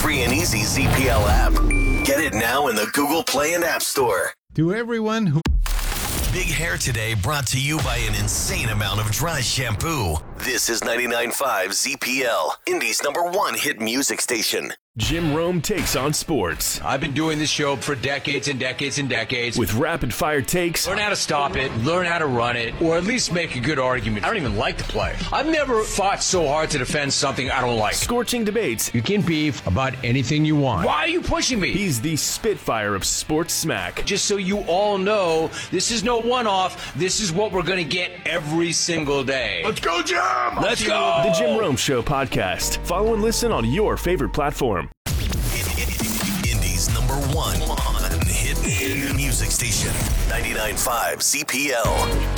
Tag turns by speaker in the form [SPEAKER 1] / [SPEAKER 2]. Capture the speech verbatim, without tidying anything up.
[SPEAKER 1] free and easy Z P L app. Get it now in the Google Play and App Store.
[SPEAKER 2] To everyone who...
[SPEAKER 1] Big Hair Today brought to you by an insane amount of dry shampoo. This is ninety-nine point five Z P L, Indy's number one hit music station.
[SPEAKER 3] Jim Rome takes on sports.
[SPEAKER 4] I've been doing this show for decades and decades and decades.
[SPEAKER 3] With rapid-fire takes.
[SPEAKER 4] Learn how to stop it, learn how to run it, or at least make a good argument. I don't even like the play. I've never fought so hard to defend something I don't like.
[SPEAKER 3] Scorching debates.
[SPEAKER 5] You can beef about anything you want.
[SPEAKER 4] Why are you pushing me?
[SPEAKER 3] He's the Spitfire of sports smack.
[SPEAKER 4] Just so you all know, this is no one-off. This is what we're going to get every single day.
[SPEAKER 6] Let's go, Jim!
[SPEAKER 4] Let's go!
[SPEAKER 3] The Jim Rome Show podcast. Follow and listen on your favorite platform.
[SPEAKER 1] Indy's number one hit music station, ninety-nine point five Z P L.